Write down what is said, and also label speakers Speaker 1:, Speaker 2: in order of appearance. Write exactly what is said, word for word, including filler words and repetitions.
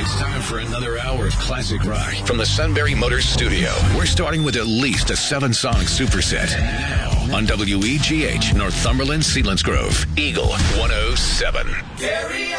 Speaker 1: It's time for another hour of classic rock from the Sunbury Motors studio. We're starting with at least a seven-song superset. Now on W E G H, Northumberland, Selinsgrove, Eagle one oh seven. Gary